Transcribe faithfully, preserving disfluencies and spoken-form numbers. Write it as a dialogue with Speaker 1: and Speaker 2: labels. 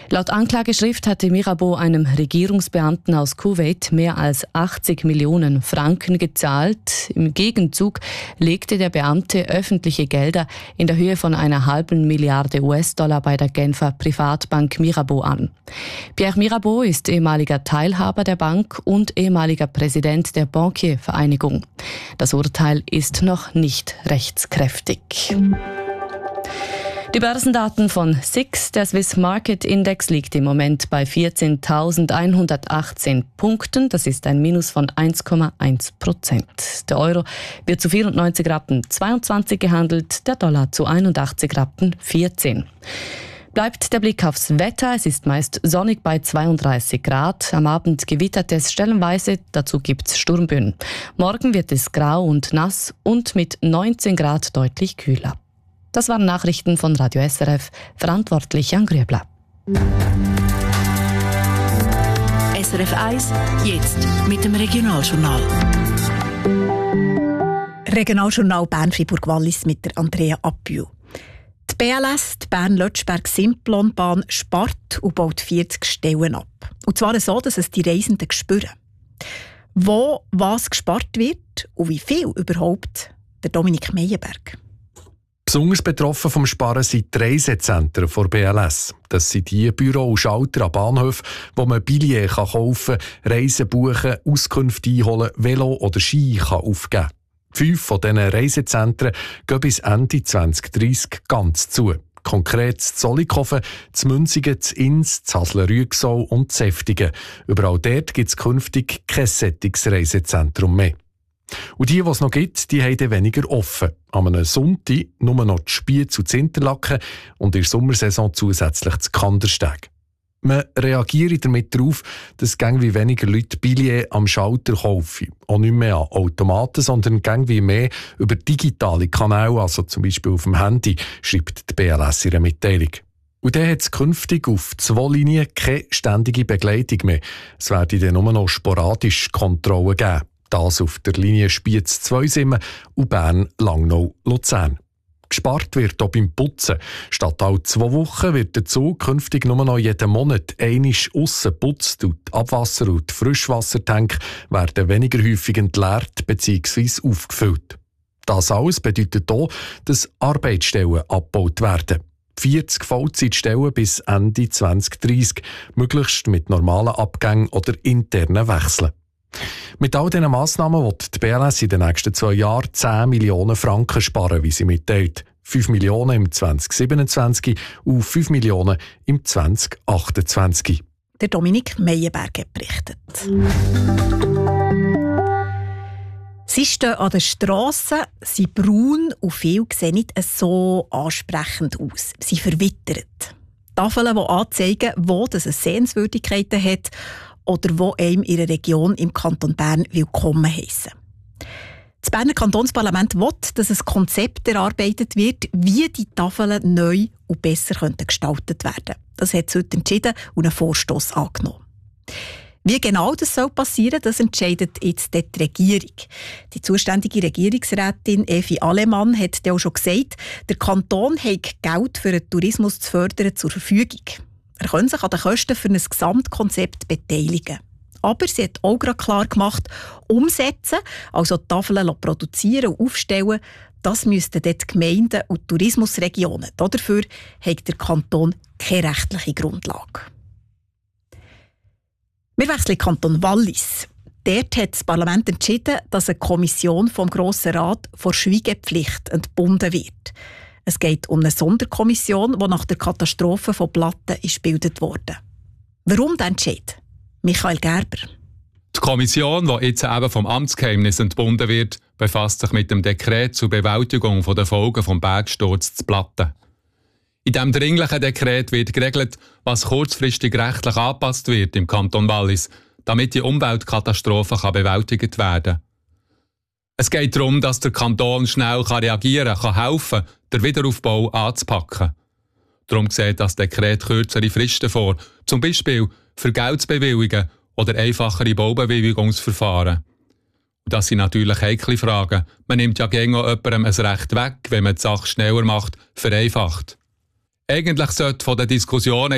Speaker 1: Laut Anklageschrift hatte Mirabeau einem Regierungsbeamten aus Kuwait mehr als achtzig Millionen Franken gezahlt. Im Gegenzug legte der Beamte öffentliche Gelder in der Höhe von einer halben Milliarde U S-Dollar bei der Genfer Privatbank Mirabeau an. Pierre Mirabeau ist ehemaliger Teilhaber der Bank und ehemaliger Präsident der Banquier-Vereinigung. Das Urteil ist noch nicht rechtskräftig. Die Börsendaten von S I X, der Swiss Market Index, liegt im Moment bei vierzehntausendeinhundertachtzehn Punkten. Das ist ein Minus von eins Komma eins Prozent. Der Euro wird zu vierundneunzig Rappen zweiundzwanzig gehandelt, der Dollar zu einundachtzig Rappen vierzehn. Bleibt der Blick aufs Wetter. Es ist meist sonnig bei zweiunddreißig Grad. Am Abend gewittert es stellenweise, dazu gibt es Sturmböen. Morgen wird es grau und nass und mit neunzehn Grad deutlich kühler. Das waren Nachrichten von Radio S R F, verantwortlich Jan Grüebler.
Speaker 2: S R F eins, jetzt mit dem Regionaljournal. Regionaljournal Bern-Fribourg-Wallis mit der Andrea Appiu. Die B L S, die Bern-Lötschberg-Simplonbahn, spart und baut vierzig Stellen ab. Und zwar so, dass es die Reisenden spüren. Wo was gespart wird und wie viel überhaupt, der Dominik Meyerberg.
Speaker 3: Besonders betroffen vom Sparen sind die Reisezentren der B L S. Das sind die Büros und Schalter an Bahnhöfen, wo man Billets kaufen kann, Reisen buchen, Auskünfte einholen, Velo oder Ski kann aufgeben kann. Fünf von diesen Reisezentren gehen bis Ende zwanzig dreissig ganz zu. Konkret in Zollikofen, in Münzigen, in Ins, in Hasle-Rüegsau und in Seftigen. Überall dort gibt es künftig kein solches Reisezentrum mehr. Und die, die es noch gibt, die haben dann weniger offen. An einem Sonntag nur noch die Spiez und Interlaken und in der Sommersaison zusätzlich das Kandersteg. Man reagiert damit darauf, dass wie weniger Leute Billets am Schalter kaufen. Auch nicht mehr an Automaten, sondern wie mehr über digitale Kanäle, also zum Beispiel auf dem Handy, schreibt die B L S in einer Mitteilung. Und dann hat es künftig auf zwei Linien keine ständige Begleitung mehr. Es werden dann nur noch sporadisch Kontrollen geben. Das auf der Linie Spiez-Zweisimmen und Bern-Langnau-Luzern. Gespart wird auch beim Putzen. Statt alle zwei Wochen wird der Zug künftig nur noch jeden Monat einmal aussen putzt und die Abwasser- und die Frischwassertanks werden weniger häufig entleert bzw. aufgefüllt. Das alles bedeutet auch, dass Arbeitsstellen abgebaut werden. vierzig Vollzeitstellen bis Ende zwanzig dreissig, möglichst mit normalen Abgängen oder internen Wechseln. Mit all diesen Massnahmen will die B L S in den nächsten zwei Jahren zehn Millionen Franken sparen, wie sie mitteilt. fünf Millionen im zwanzig siebenundzwanzig und fünf Millionen im zwanzig achtundzwanzig.
Speaker 2: Der Dominik Meyerberg hat berichtet. Sie stehen an der Strasse, sind braun und viele sehen nicht so ansprechend aus. Sie verwittert. Tafeln, die anzeigen, wo es Sehenswürdigkeiten hat oder wo einem ihre Region im Kanton Bern willkommen heissen. Das Berner Kantonsparlament will, dass ein Konzept erarbeitet wird, wie die Tafeln neu und besser gestaltet werden können. Das hat es heute entschieden und einen Vorstoss angenommen. Wie genau das soll passieren, das entscheidet jetzt die Regierung. Die zuständige Regierungsrätin Evi Alemann hat auch schon gesagt, der Kanton hat Geld für den Tourismus zu fördern zur Verfügung. Er kann sich an den Kosten für ein Gesamtkonzept beteiligen. Aber sie hat auch gerade klar gemacht, umsetzen, also Tafeln produzieren und aufstellen, das müssten dort die Gemeinden und Tourismusregionen. Dafür hat der Kanton keine rechtliche Grundlage. Wir wechseln in den Kanton Wallis. Dort hat das Parlament entschieden, dass eine Kommission vom Grossen Rat vor Schweigepflicht entbunden wird. Es geht um eine Sonderkommission, die nach der Katastrophe von Platten ist gebildet wurde. Warum der Entscheid? Michael Gerber.
Speaker 4: Die Kommission, die jetzt eben vom Amtsgeheimnis entbunden wird, befasst sich mit dem Dekret zur Bewältigung der Folgen des Bergsturzes zu Platten. In diesem dringlichen Dekret wird geregelt, was kurzfristig rechtlich angepasst wird im Kanton Wallis, damit die Umweltkatastrophe bewältigt werden kann. Es geht darum, dass der Kanton schnell reagieren kann, helfen kann, den Wiederaufbau anzupacken. Darum sieht das Dekret kürzere Fristen vor, zum Beispiel für Geldbewilligungen oder einfachere Baubewilligungsverfahren. Und das sind natürlich heikle Fragen. Man nimmt ja gegen jemandem ein Recht weg, wenn man die Sache schneller macht, vereinfacht. Eigentlich sollte von den Diskussionen